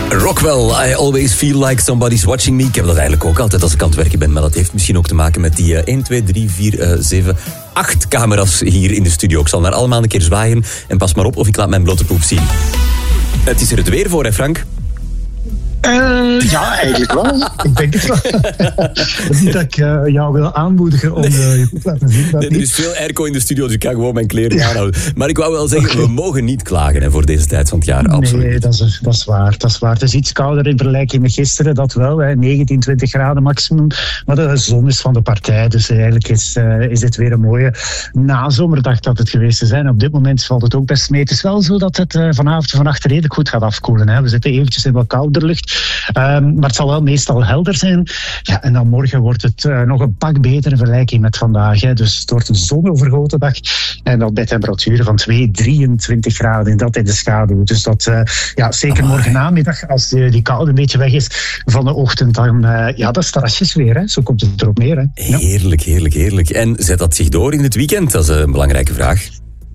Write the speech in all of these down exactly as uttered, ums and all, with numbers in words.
Rockwell, I always feel like somebody's watching me. Ik heb dat eigenlijk ook altijd als ik aan het werken ben. Maar dat heeft misschien ook te maken met die uh, één, twee, drie, vier, zeven, acht camera's hier in de studio. Ik zal naar allemaal een keer zwaaien. En pas maar op of ik laat mijn blote poep zien. Het is er het weer voor, hè Frank? Uh, ja, eigenlijk wel. Ik denk het wel. Het is niet dat ik uh, jou wil aanmoedigen om uh, je poep te laten zien. Nee, er is veel airco in de studio, dus ik kan gewoon mijn kleren ja. aanhouden. Maar ik wou wel zeggen, okay. we mogen niet klagen hè, voor deze tijd van het jaar. Absoluut. Nee, dat is, dat is waar. Dat is waar. Het is iets kouder in vergelijking met gisteren, dat wel. Hè. negentien, twintig graden maximum. Maar de zon is van de partij. Dus eigenlijk is, uh, is dit weer een mooie nazomerdag dat het geweest is. En op dit moment valt het ook best mee. Het is wel zo dat het uh, vanavond en vannacht redelijk goed gaat afkoelen. Hè. We zitten eventjes in wat kouder lucht. Um, maar het zal wel meestal helder zijn. Ja, en dan morgen wordt het uh, nog een pak beter in vergelijking met vandaag. Hè. Dus het wordt een zonovergoten dag. En dat bij temperaturen van twee, drieëntwintig graden. En dat in de schaduw. Dus dat, uh, ja, zeker Amai. morgen namiddag, als die, die koude een beetje weg is van de ochtend, dan, uh, ja, dat is terrasjes weer. Hè. Zo komt het erop neer. Hè. Ja. Heerlijk, heerlijk, heerlijk. En zet dat zich door in het weekend? Dat is een belangrijke vraag.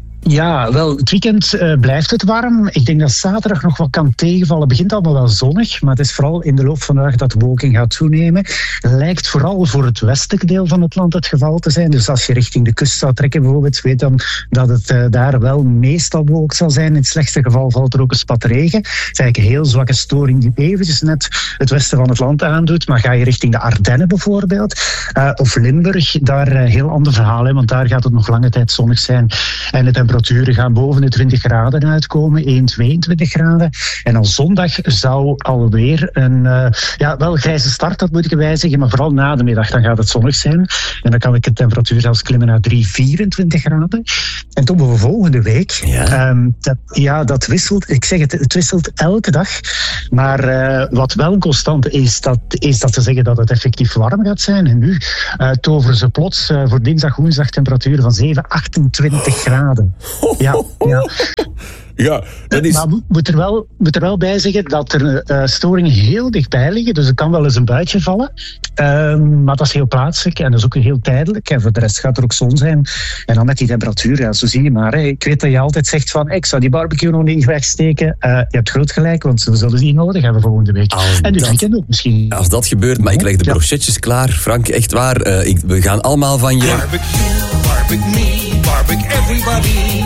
Ja, wel, het weekend uh, blijft het warm. Ik denk dat zaterdag nog wat kan tegenvallen. Het begint allemaal wel zonnig, maar het is vooral in de loop van de dag dat de bewolking gaat toenemen. Lijkt vooral voor het westelijk deel van het land het geval te zijn. Dus als je richting de kust zou trekken bijvoorbeeld, weet dan dat het uh, daar wel meestal bewolkt zal zijn. In het slechtste geval valt er ook een spat regen. Het is eigenlijk een heel zwakke storing die eventjes net het westen van het land aandoet. Maar ga je richting de Ardennen bijvoorbeeld, uh, of Limburg, daar uh, heel ander verhaal, hè, want daar gaat het nog lange tijd zonnig zijn. En het temperaturen gaan boven de twintig graden uitkomen, één, tweeëntwintig graden. En al zondag zou alweer een uh, ja, wel grijze start, dat moet ik erbij zeggen, maar vooral na de middag, dan gaat het zonnig zijn. En dan kan ik de temperatuur zelfs klimmen naar drie, vierentwintig graden. En tot de volgende week, ja. Um, dat, ja, dat wisselt, ik zeg het, het wisselt elke dag. Maar uh, wat wel een constante is, dat is dat te zeggen dat het effectief warm gaat zijn. En nu uh, toveren ze plots uh, voor dinsdag, woensdag temperaturen van zeven, achtentwintig graden. Ja, ja. Ja, dat is... Maar moet er, wel, moet er wel bij zeggen dat er uh, storingen heel dichtbij liggen. Dus er kan wel eens een buitje vallen. Um, maar dat is heel plaatselijk en dat is ook heel tijdelijk. En voor de rest gaat er ook zon zijn. En dan met die temperatuur, ja, zo zie je maar. Hè. Ik weet dat je altijd zegt van, ik zou die barbecue nog niet wegsteken. Uh, je hebt groot gelijk, want we zullen die nodig hebben volgende week. Als en dit weekend ook misschien. Als dat gebeurt, maar ik leg de brochetjes ja. klaar. Frank, echt waar. Uh, ik, we gaan allemaal van je... Barbecue, barbecue me, barbecue everybody.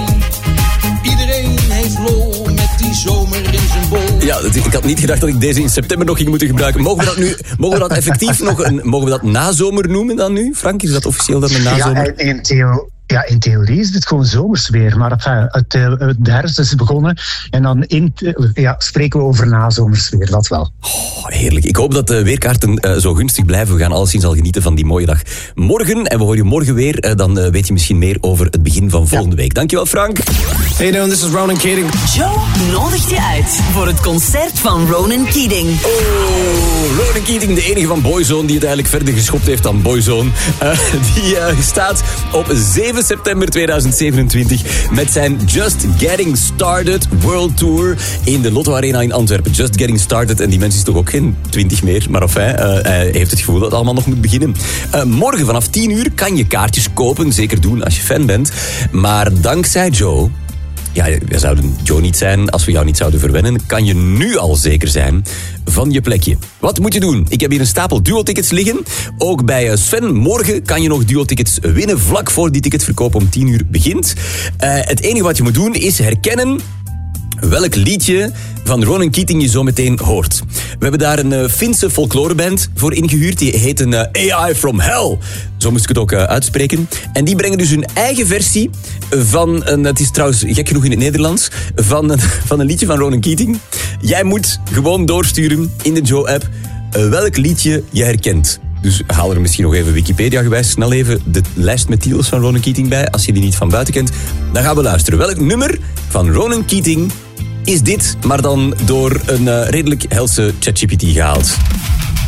Iedereen heeft lol met die zomer in zijn bol. Ja, ik had niet gedacht dat ik deze in september nog ging moeten gebruiken. Mogen we dat nu, mogen we dat effectief nog een, mogen we dat nazomer noemen dan nu? Frank, is dat officieel dan een nazomer? Ja, in theo- ja, in theorie is dit gewoon zomers weer. Maar enfin, het, het, de herfst is begonnen. En dan in, ja, spreken we over nazomers weer, dat wel. Oh, heerlijk. Ik hoop dat de weerkaarten uh, zo gunstig blijven. We gaan alleszins al genieten van die mooie dag morgen. En we horen je morgen weer. Uh, dan uh, weet je misschien meer over het begin van volgende ja. week. Dankjewel, Frank. Hey doing, this is Ronan Keating. Joe nodigt je uit voor het concert van Ronan Keating. Oh, Ronan Keating, de enige van Boyzone die het eigenlijk verder geschopt heeft dan Boyzone. Uh, die uh, staat op zeven september tweeduizend zevenentwintig met zijn Just Getting Started World Tour in de Lotto Arena in Antwerpen. Just Getting Started. En die mens is toch ook geen twintig meer. Maar enfin, uh, hij heeft het gevoel dat het allemaal nog moet beginnen. Uh, morgen vanaf tien uur kan je kaartjes kopen. Zeker doen als je fan bent. Maar dankzij Joe... Ja, we zouden Joe niet zijn als we jou niet zouden verwennen. Kan je nu al zeker zijn van je plekje. Wat moet je doen? Ik heb hier een stapel duo-tickets liggen. Ook bij Sven, morgen kan je nog duo-tickets winnen. Vlak voor die ticketverkoop om tien uur begint. Uh, het enige wat je moet doen is herkennen welk liedje van Ronan Keating je zo meteen hoort. We hebben daar een uh, Finse folkloreband voor ingehuurd. Die heet een uh, A I from Hell. Zo moest ik het ook uh, uitspreken. En die brengen dus hun eigen versie van een... Het is trouwens gek genoeg in het Nederlands. Van een, van een liedje van Ronan Keating. Jij moet gewoon doorsturen in de Joe-app uh, welk liedje je herkent. Dus haal er misschien nog even Wikipedia-gewijs snel even de lijst met titels van Ronan Keating bij. Als je die niet van buiten kent, dan gaan we luisteren. Welk nummer van Ronan Keating is dit, maar dan door een uh, redelijk helse ChatGPT gehaald?